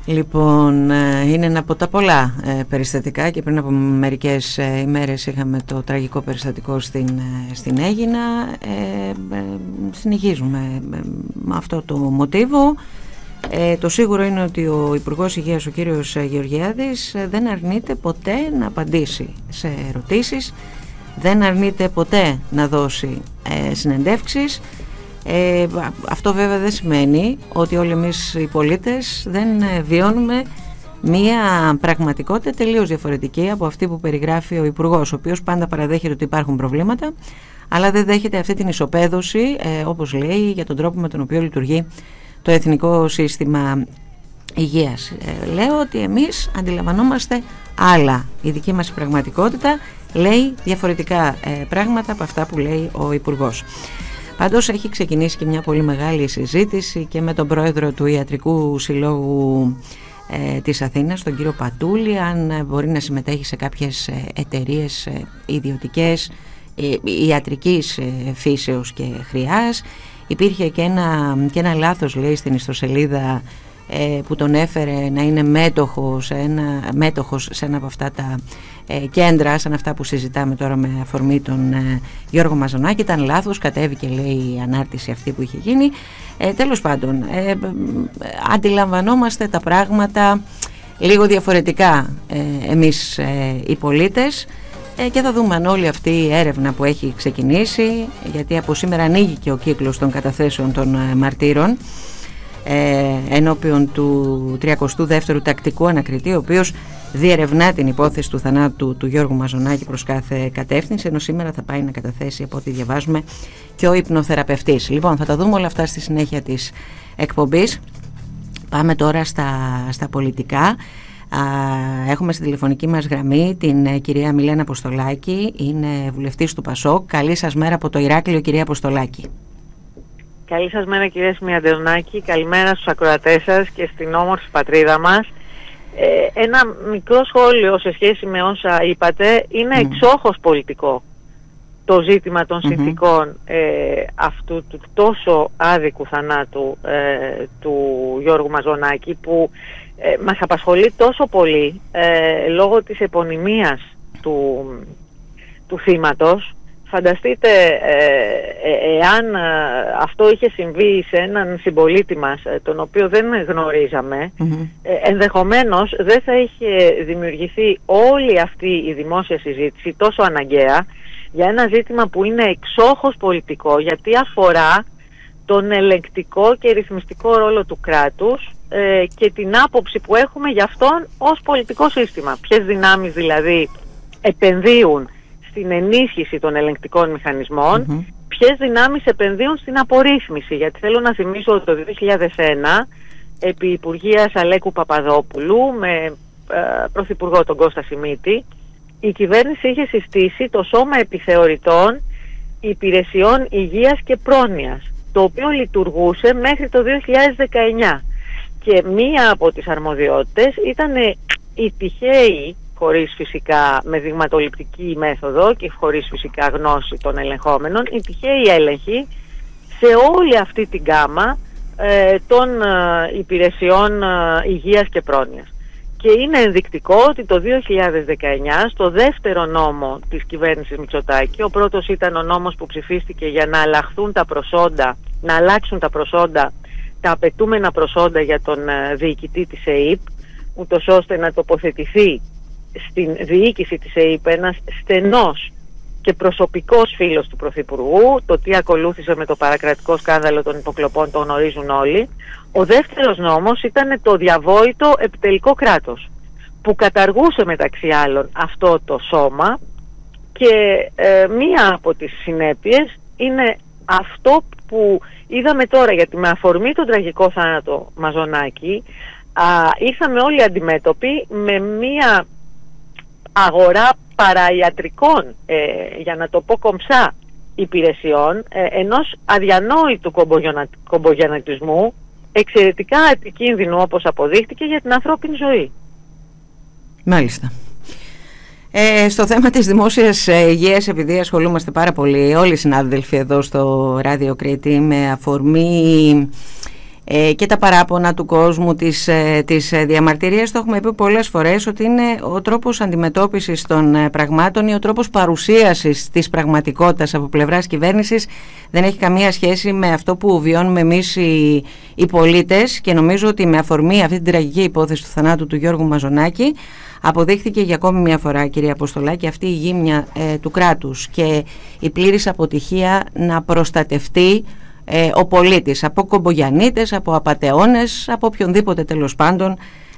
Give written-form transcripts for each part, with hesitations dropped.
Λοιπόν, είναι ένα από τα πολλά περιστατικά και πριν από μερικές ημέρες είχαμε το τραγικό περιστατικό στην Αίγινα. Συνεχίζουμε με αυτό το μοτίβο. Το σίγουρο είναι ότι ο Υπουργός Υγείας, ο κύριος Γεωργιάδης, δεν αρνείται ποτέ να απαντήσει σε ερωτήσεις, δεν αρνείται ποτέ να δώσει συνεντεύξεις. Αυτό βέβαια δεν σημαίνει ότι όλοι εμείς οι πολίτες δεν βιώνουμε μία πραγματικότητα τελείως διαφορετική από αυτή που περιγράφει ο Υπουργός, ο οποίος πάντα παραδέχεται ότι υπάρχουν προβλήματα, αλλά δεν δέχεται αυτή την ισοπαίδωση, όπως λέει, για τον τρόπο με τον οποίο λειτουργεί το Εθνικό Σύστημα Υγείας. Λέω ότι εμείς αντιλαμβανόμαστε άλλα. Η δική μας πραγματικότητα λέει διαφορετικά πράγματα από αυτά που λέει ο Υπουργός. Πάντως έχει ξεκινήσει και μια πολύ μεγάλη συζήτηση και με τον πρόεδρο του Ιατρικού Συλλόγου της Αθήνας, τον κύριο Πατούλη, αν μπορεί να συμμετέχει σε κάποιες εταιρείες ιδιωτικές ιατρικής φύσεως και χρειάς. Υπήρχε και ένα λάθος, λέει, στην ιστοσελίδα που τον έφερε να είναι μέτοχος σε ένα από αυτά τα κέντρα, σαν αυτά που συζητάμε τώρα με αφορμή τον Γιώργο Μαζονάκη. Ήταν λάθος, κατέβηκε, λέει, η ανάρτηση αυτή που είχε γίνει. Τέλος πάντων, αντιλαμβανόμαστε τα πράγματα λίγο διαφορετικά εμείς οι πολίτες, και θα δούμε αν όλη αυτή η έρευνα που έχει ξεκινήσει, γιατί από σήμερα ανοίγει και ο κύκλος των καταθέσεων των μαρτύρων ενώπιον του 32ου τακτικού ανακριτή, ο οποίος διερευνά την υπόθεση του θανάτου του Γιώργου Μαζονάκη προς κάθε κατεύθυνση, ενώ σήμερα θα πάει να καταθέσει, από ό,τι διαβάζουμε, και ο υπνοθεραπευτής. Λοιπόν, θα τα δούμε όλα αυτά στη συνέχεια της εκπομπής. Πάμε τώρα στα πολιτικά. Έχουμε στη τηλεφωνική μας γραμμή την κυρία Μιλένα Αποστολάκη, είναι βουλευτής του ΠΑΣΟΚ. Καλή σας μέρα από το Ηράκλειο, κυρία Αποστολάκη. Καλή σας μέρα, κυρία Σμιαντεωνάκη. Καλημέρα στους ακροατές σας και στην όμορφη πατρίδα μας. Ένα μικρό σχόλιο σε σχέση με όσα είπατε. Είναι εξόχως πολιτικό το ζήτημα των συνθηκών αυτού του τόσο άδικου θανάτου του Γιώργου Μαζονάκη, που μας απασχολεί τόσο πολύ λόγω της επωνυμίας του θύματος. Φανταστείτε, εάν αυτό είχε συμβεί σε έναν συμπολίτη μας, τον οποίο δεν γνωρίζαμε, ενδεχομένως δεν θα είχε δημιουργηθεί όλη αυτή η δημόσια συζήτηση τόσο αναγκαία για ένα ζήτημα που είναι εξόχως πολιτικό, γιατί αφορά τον ελεγκτικό και ρυθμιστικό ρόλο του κράτους και την άποψη που έχουμε για αυτόν ως πολιτικό σύστημα. Ποιες δυνάμεις δηλαδή επενδύουν στην ενίσχυση των ελεγκτικών μηχανισμών, ποιες δυνάμεις επενδύουν στην απορρίθμιση. Γιατί θέλω να θυμίσω ότι το 2001, επί Υπουργείας Αλέκου Παπαδόπουλου, με πρωθυπουργό τον Κώστα Σιμίτη, η κυβέρνηση είχε συστήσει το Σώμα Επιθεωρητών Υπηρεσιών Υγείας και Πρόνοιας, το οποίο λειτουργούσε μέχρι το 2019. Και μία από τις αρμοδιότητες ήταν η τυχαίη, χωρίς φυσικά με δειγματοληπτική μέθοδο και χωρίς φυσικά γνώση των ελεγχόμενων, η τυχαίη έλεγχη σε όλη αυτή την γκάμα των υπηρεσιών υγείας και πρόνοιας. Και είναι ενδεικτικό ότι το 2019, στο δεύτερο νόμο της κυβέρνησης Μητσοτάκη, ο πρώτος ήταν ο νόμος που ψηφίστηκε για να αλλάξουν τα προσόντα, τα απαιτούμενα προσόντα για τον διοικητή της ΕΥΠ, ούτως ώστε να τοποθετηθεί στην διοίκηση της ΕΥΠ ένας στενός και προσωπικός φίλος του Πρωθυπουργού. Το τι ακολούθησε με το παρακρατικό σκάνδαλο των υποκλοπών το γνωρίζουν όλοι. Ο δεύτερος νόμος ήταν το διαβόητο επιτελικό κράτος, που καταργούσε μεταξύ άλλων αυτό το σώμα, και μία από τις συνέπειες είναι αυτό που είδαμε τώρα, γιατί με αφορμή τον τραγικό θάνατο Μαζονάκη ήρθαμε όλοι αντιμέτωποι με μία αγορά παραϊατρικών, για να το πω κομψά, υπηρεσιών, ενός αδιανόητου κομπογιανατισμού, εξαιρετικά επικίνδυνου, όπως αποδείχτηκε, για την ανθρώπινη ζωή. Μάλιστα. Στο θέμα της δημόσιας υγείας, επειδή ασχολούμαστε πάρα πολύ όλοι οι συνάδελφοι εδώ στο Ράδιο Κρήτη με αφορμή και τα παράπονα του κόσμου, τις διαμαρτυρίες. Το έχουμε πει πολλές φορές ότι είναι ο τρόπος αντιμετώπισης των πραγμάτων ή ο τρόπος παρουσίασης της πραγματικότητας από πλευράς κυβέρνησης. Δεν έχει καμία σχέση με αυτό που βιώνουμε εμείς οι πολίτες, και νομίζω ότι με αφορμή αυτή την τραγική υπόθεση του θανάτου του Γιώργου Μαζονάκη αποδείχθηκε για ακόμη μια φορά, κυρία Αποστολάκη, αυτή η γύμνια του κράτους και η πλήρης αποτυχία να προστατευτεί ο πολίτης από κομπογιανίτες, από απατεώνες, από οποιονδήποτε τέλος πάντων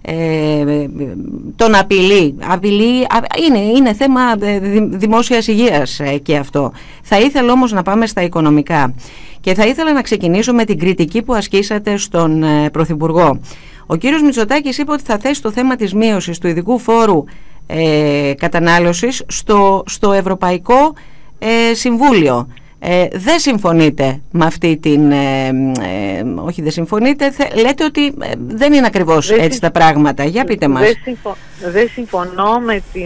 τον απειλεί. Είναι θέμα δημόσιας υγείας και αυτό. Θα ήθελα όμως να πάμε στα οικονομικά και θα ήθελα να ξεκινήσω με την κριτική που ασκήσατε στον Πρωθυπουργό. Ο κύριος Μητσοτάκης είπε ότι θα θέσει το θέμα της μείωσης του ειδικού φόρου κατανάλωσης στο Ευρωπαϊκό Συμβούλιο. Δεν συμφωνείτε με αυτή την... όχι, δεν συμφωνείτε. Λέτε ότι δεν είναι ακριβώς έτσι τα πράγματα. Για πείτε μας. Δεν συμφωνώ με την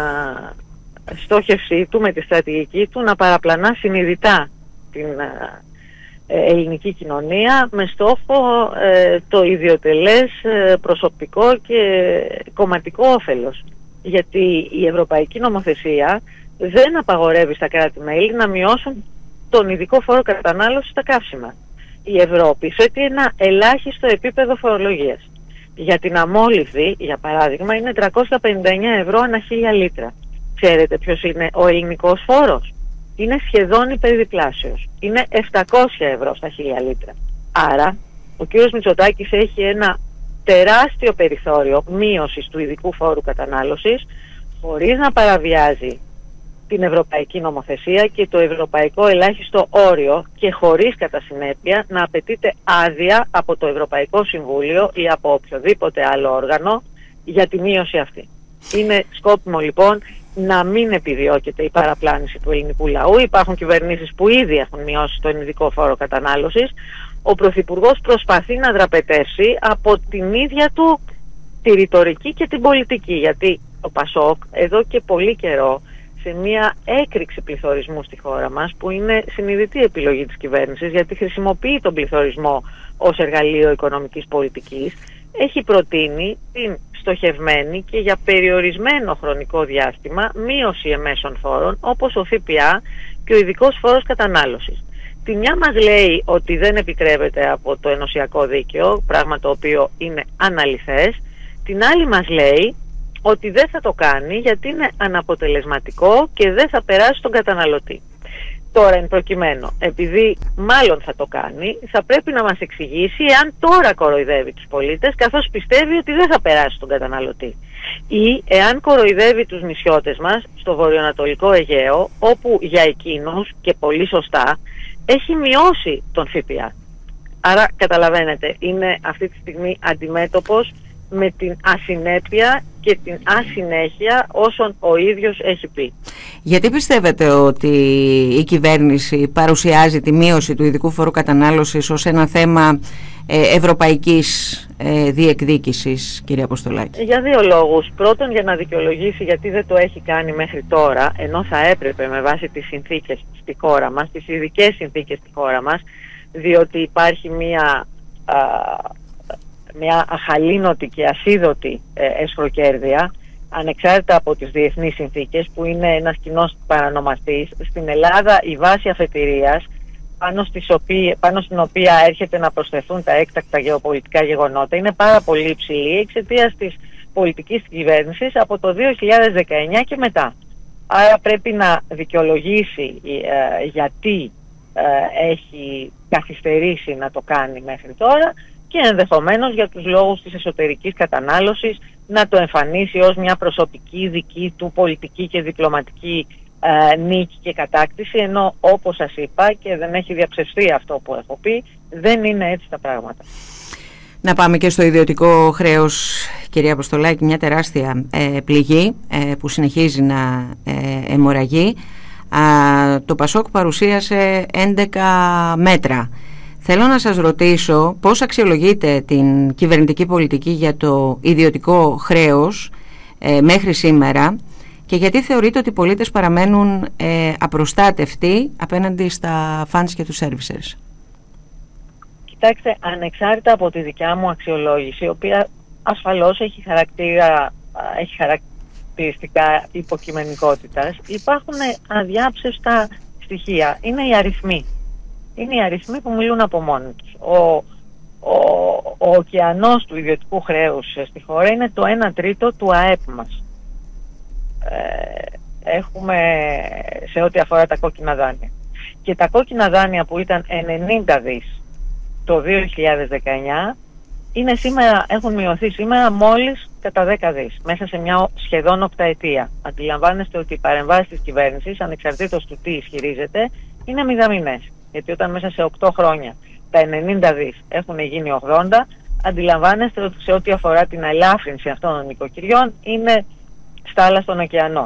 στόχευσή του, με τη στρατηγική του να παραπλανά συνειδητά την ελληνική κοινωνία με στόχο το ιδιωτελές προσωπικό και κομματικό όφελος. Γιατί η ευρωπαϊκή νομοθεσία δεν απαγορεύει στα κράτη-μέλη να μειώσουν τον ειδικό φόρο κατανάλωσης στα καύσιμα. Η Ευρώπη θέτει ένα ελάχιστο επίπεδο φορολογίας. Για την αμόλυβδη, για παράδειγμα, είναι 359 ευρώ ανά 1000 λίτρα. Ξέρετε ποιος είναι ο ελληνικός φόρος? Είναι σχεδόν υπερδιπλάσιος. Είναι 700 ευρώ στα 1000 λίτρα. Άρα, ο κύριος Μητσοτάκης έχει ένα τεράστιο περιθώριο μείωσης του ειδικού φόρου κατανάλωσης, χωρίς να παραβιάζει την ευρωπαϊκή νομοθεσία και το ευρωπαϊκό ελάχιστο όριο και χωρίς κατά συνέπεια να απαιτείται άδεια από το Ευρωπαϊκό Συμβούλιο ή από οποιοδήποτε άλλο όργανο για τη μείωση αυτή. Είναι σκόπιμο λοιπόν να μην επιδιώκεται η παραπλάνηση του ελληνικού λαού. Υπάρχουν κυβερνήσεις που ήδη έχουν μειώσει τον ειδικό φόρο κατανάλωσης. Ο Πρωθυπουργός προσπαθεί να δραπετεύσει από την ίδια του τη ρητορική και την πολιτική, γιατί ο Πασόκ εδώ και πολύ καιρό, σε μια έκρηξη πληθωρισμού στη χώρα μας, που είναι συνειδητή επιλογή της κυβέρνησης γιατί χρησιμοποιεί τον πληθωρισμό ως εργαλείο οικονομικής πολιτικής, έχει προτείνει την στοχευμένη και για περιορισμένο χρονικό διάστημα μείωση εμέσων φόρων όπως ο ΦΠΑ και ο ειδικός φόρος κατανάλωσης. Τη μια μας λέει ότι δεν επιτρέπεται από το ενωσιακό δίκαιο, πράγμα το οποίο είναι αναλυθές. Την άλλη μας λέει ότι δεν θα το κάνει γιατί είναι αναποτελεσματικό και δεν θα περάσει στον καταναλωτή. Τώρα, εν προκειμένου, επειδή μάλλον θα το κάνει, θα πρέπει να μας εξηγήσει εάν τώρα κοροϊδεύει τους πολίτες καθώς πιστεύει ότι δεν θα περάσει στον καταναλωτή, ή εάν κοροϊδεύει τους νησιώτες μας στο βορειοανατολικό Αιγαίο, όπου για εκείνους, και πολύ σωστά, έχει μειώσει τον ΦΠΑ. Άρα καταλαβαίνετε, είναι αυτή τη στιγμή αντιμέτωπος με την ασυνέπεια και την ασυνέχεια όσων ο ίδιος έχει πει. Γιατί πιστεύετε ότι η κυβέρνηση παρουσιάζει τη μείωση του ειδικού φόρου κατανάλωσης ως ένα θέμα ευρωπαϊκής διεκδίκησης, κυρία Αποστολάκη? Για δύο λόγους. Πρώτον, για να δικαιολογήσει γιατί δεν το έχει κάνει μέχρι τώρα, ενώ θα έπρεπε με βάση τις συνθήκες στη χώρα μας, τις ειδικές συνθήκες στη χώρα μας, διότι υπάρχει μια αχαλήνωτη και ασίδωτη εσχροκέρδεια, ανεξάρτητα από τις διεθνείς συνθήκες, που είναι ένας κοινός παρανομαστής. Στην Ελλάδα η βάση αφετηρίας πάνω στην οποία έρχεται να προσθεθούν τα έκτακτα γεωπολιτικά γεγονότα είναι πάρα πολύ υψηλή εξαιτίας της πολιτικής της κυβέρνησης από το 2019 και μετά. Άρα πρέπει να δικαιολογήσει γιατί έχει καθυστερήσει να το κάνει μέχρι τώρα, και ενδεχομένως για τους λόγους της εσωτερικής κατανάλωσης να το εμφανίσει ως μια προσωπική δική του πολιτική και διπλωματική νίκη και κατάκτηση, ενώ όπως σας είπα και δεν έχει διαψευστεί αυτό που έχω πει, δεν είναι έτσι τα πράγματα. Να πάμε και στο ιδιωτικό χρέος, κυρία Αποστολάκη, μια τεράστια πληγή που συνεχίζει να αιμορραγεί. Το Πασόκ παρουσίασε 11 μέτρα. Θέλω να σας ρωτήσω πώς αξιολογείτε την κυβερνητική πολιτική για το ιδιωτικό χρέος μέχρι σήμερα και γιατί θεωρείτε ότι οι πολίτες παραμένουν απροστάτευτοι απέναντι στα funds και τους servicers? Κοιτάξτε, ανεξάρτητα από τη δικιά μου αξιολόγηση, η οποία ασφαλώς έχει χαρακτηριστικά υποκειμενικότητας, υπάρχουν αδιάψευστα στοιχεία. Είναι οι αριθμοί. Είναι οι αριθμοί που μιλούν από μόνοι τους. Ο ωκεανός του ιδιωτικού χρέους στη χώρα είναι το 1/3 του ΑΕΠ μας. Έχουμε σε ό,τι αφορά τα κόκκινα δάνεια. Και τα κόκκινα δάνεια που ήταν 90 δις το 2019 έχουν μειωθεί σήμερα μόλις κατά 10 δις, μέσα σε μια σχεδόν οκταετία. Αντιλαμβάνεστε ότι οι παρεμβάσεις της κυβέρνησης, ανεξαρτήτως του τι ισχυρίζεται, είναι μηδαμινές. Γιατί όταν μέσα σε 8 χρόνια τα 90 δις έχουν γίνει 80, αντιλαμβάνεστε ότι σε ό,τι αφορά την ελάφρυνση αυτών των νοικοκυριών είναι στάλα στον ωκεανό.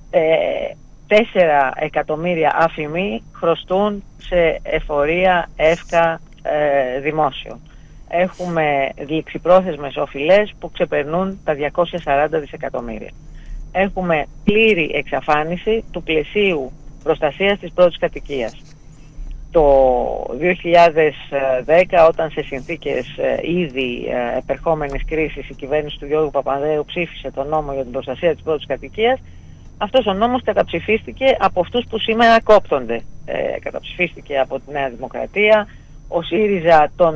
4 εκατομμύρια άφημοι χρωστούν σε εφορία, εύκα, δημόσιο. Έχουμε ληξιπρόθεσμες οφειλές που ξεπερνούν τα 240 δισεκατομμύρια. Έχουμε πλήρη εξαφάνιση του πλαισίου προστασίας της πρώτης κατοικίας. Το 2010, όταν σε συνθήκες ήδη επερχόμενης κρίσης η κυβέρνηση του Γιώργου Παπανδρέου ψήφισε τον νόμο για την προστασία της πρώτης κατοικίας, αυτός ο νόμος καταψηφίστηκε από αυτούς που σήμερα κόπτονται. Καταψηφίστηκε από τη Νέα Δημοκρατία, ο ΣΥΡΙΖΑ τον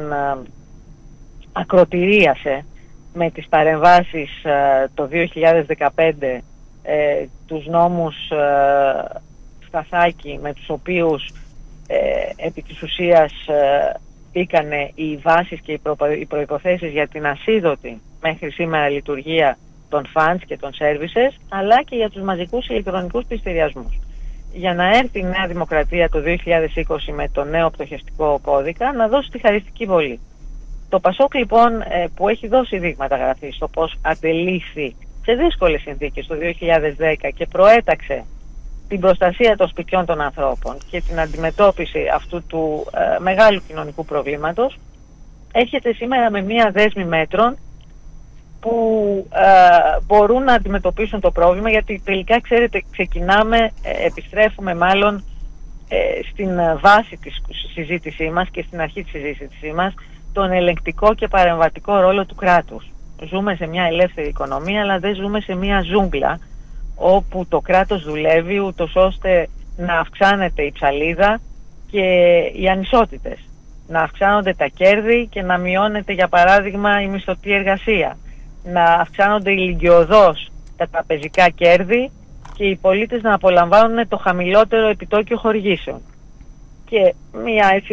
ακροτηρίασε με τις παρεμβάσεις το 2015, τους νόμους Σταθάκη, με τους οποίους επί της ουσίας μπήκανε οι βάσεις και οι προϋποθέσεις για την ασίδωτη μέχρι σήμερα λειτουργία των funds και των services, αλλά και για τους μαζικούς ηλεκτρονικούς πληστηριασμούς. Για να έρθει η Νέα Δημοκρατία το 2020 με το νέο πτωχευτικό κώδικα να δώσει τη χαριστική βολή. Το ΠΑΣΟΚ λοιπόν, που έχει δώσει δείγματα γραφή στο πώς αντελήφθη σε δύσκολες συνθήκες το 2010 και προέταξε την προστασία των σπιτιών των ανθρώπων και την αντιμετώπιση αυτού του μεγάλου κοινωνικού προβλήματος, έρχεται σήμερα με μία δέσμη μέτρων που μπορούν να αντιμετωπίσουν το πρόβλημα, γιατί τελικά, ξέρετε, επιστρέφουμε μάλλον στην βάση της συζήτησής μας και στην αρχή της συζήτησής μας, τον ελεγκτικό και παρεμβατικό ρόλο του κράτους. Ζούμε σε μια ελεύθερη οικονομία, αλλά δεν ζούμε σε μια ζούγκλα όπου το κράτος δουλεύει ούτως ώστε να αυξάνεται η ψαλίδα και οι ανισότητες. Να αυξάνονται τα κέρδη και να μειώνεται, για παράδειγμα, η μισθωτή εργασία. Να αυξάνονται ηλικιωδώς τα τραπεζικά κέρδη και οι πολίτες να απολαμβάνουν το χαμηλότερο επιτόκιο χορηγήσεων. Και μια έτσι